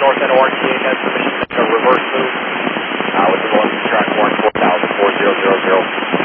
north end of RTA has permission to make a reverse move. With the 11 track 14,000 4000.